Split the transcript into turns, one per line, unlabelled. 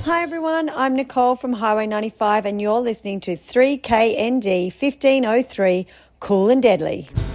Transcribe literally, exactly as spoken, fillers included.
Hi everyone, I'm Nicole from Highway ninety-five and you're listening to three K N D fifteen oh three Cool and Deadly.